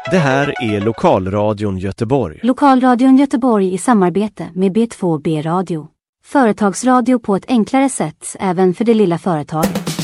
Det här är Lokalradion Göteborg. Lokalradion Göteborg i samarbete med B2B Radio. Företagsradio på ett enklare sätt även för det lilla företaget.